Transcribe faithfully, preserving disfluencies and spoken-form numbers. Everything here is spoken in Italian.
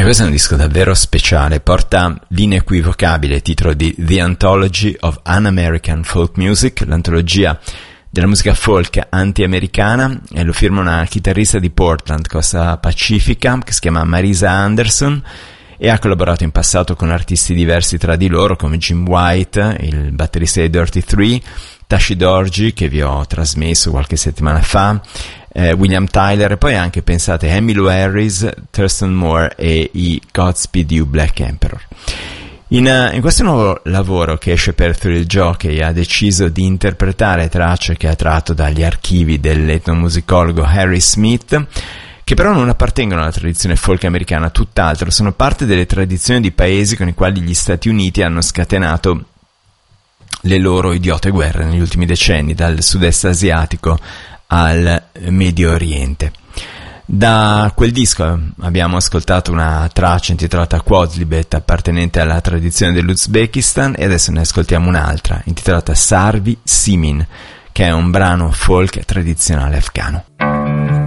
E questo è un disco davvero speciale, porta l'inequivocabile titolo di The Anthology of Un-American Folk Music, l'antologia della musica folk anti-americana, e lo firma una chitarrista di Portland, costa pacifica, che si chiama Marisa Anderson, e ha collaborato in passato con artisti diversi tra di loro come Jim White, il batterista dei Dirty Three, Tashi Dorji, che vi ho trasmesso qualche settimana fa, eh, William Tyler, e poi anche, pensate, Emmylou Harris, Thurston Moore e i Godspeed You Black Emperor. In, uh, in questo nuovo lavoro che esce per Thrill Jockey ha deciso di interpretare tracce che ha tratto dagli archivi dell'etnomusicologo Harry Smith, che però non appartengono alla tradizione folk americana, tutt'altro, sono parte delle tradizioni di paesi con i quali gli Stati Uniti hanno scatenato le loro idiote guerre negli ultimi decenni, dal sud-est asiatico al Medio Oriente. Da quel disco abbiamo ascoltato una traccia intitolata Quodlibet, appartenente alla tradizione dell'Uzbekistan, e adesso ne ascoltiamo un'altra intitolata Sarvi Simin, che è un brano folk tradizionale afghano.